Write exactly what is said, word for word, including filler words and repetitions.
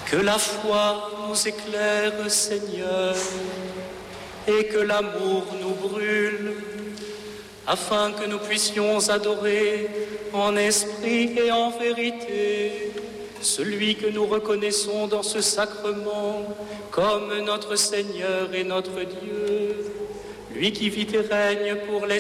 Que la foi nous éclaire, Seigneur, et que l'amour nous brûle, afin que nous puissions adorer en esprit et en vérité celui que nous reconnaissons dans ce sacrement comme notre Seigneur et notre Dieu, lui qui vit et règne pour les